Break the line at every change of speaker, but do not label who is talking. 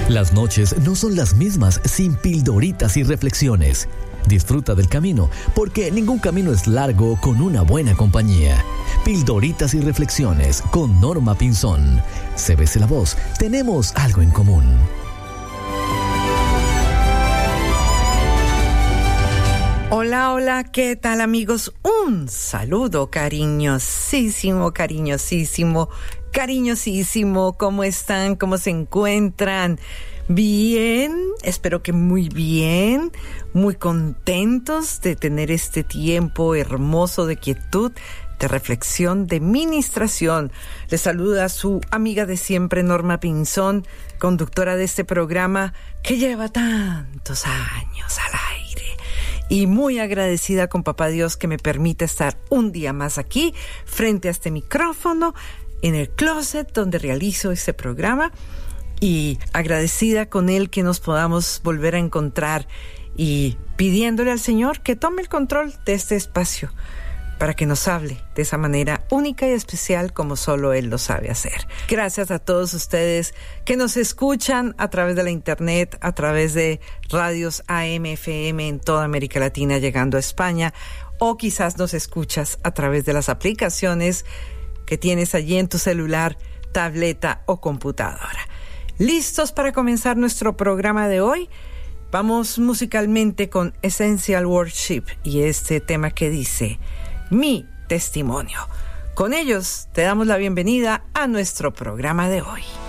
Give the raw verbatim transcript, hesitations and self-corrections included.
Las noches no son las mismas sin pildoritas y reflexiones. Disfruta del camino, porque ningún camino es largo con una buena compañía. Pildoritas y reflexiones con Norma Pinzón. C B C La Voz, tenemos algo en común.
Hola, hola, ¿qué tal, amigos? Un saludo cariñosísimo, cariñosísimo, cariñosísimo. ¿Cómo están? ¿Cómo se encuentran? Bien, espero que muy bien, muy contentos de tener este tiempo hermoso de quietud, de reflexión, de ministración. Les saluda su amiga de siempre, Norma Pinzón, conductora de este programa que lleva tantos años al aire. Y muy agradecida con Papá Dios que me permite estar un día más aquí, frente a este micrófono, en el closet donde realizo este programa. Y agradecida con Él que nos podamos volver a encontrar y pidiéndole al Señor que tome el control de este espacio para que nos hable de esa manera única y especial como solo Él lo sabe hacer. Gracias a todos ustedes que nos escuchan a través de la internet, a través de radios A M, F M en toda América Latina, llegando a España, o quizás nos escuchas a través de las aplicaciones que tienes allí en tu celular, tableta o computadora. ¿Listos para comenzar nuestro programa de hoy? Vamos musicalmente con Essential Worship y este tema que dice Mi Testimonio. Con ellos te damos la bienvenida a nuestro programa de hoy.